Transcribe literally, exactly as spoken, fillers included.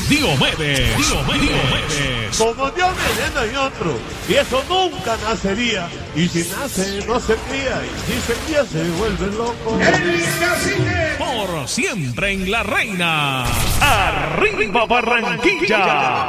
Diomedes. Diomedes. Como Diomedes no hay otro. Y eso nunca nacería. Y si nace, no se cría. Y si se cría, se vuelve loco. El Cacique. Por siempre en La Reina. Arriba Barranquilla.